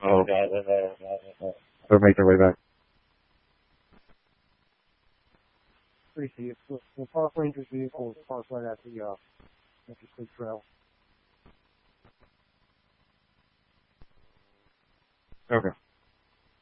Oh, they'll make their way back. 3C, the Park Rangers vehicle is parked right at the Sleep Trail. Okay.